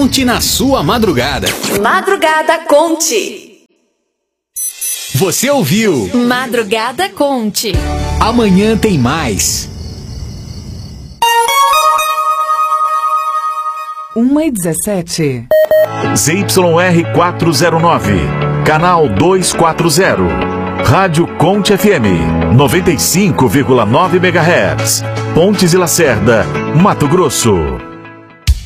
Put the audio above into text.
Conte na sua madrugada. Madrugada Conte. Você ouviu? Madrugada Conte. Amanhã tem mais. 1h17. ZYR 409, canal 240. Rádio Conte FM, 95,9 MHz. Pontes e Lacerda, Mato Grosso.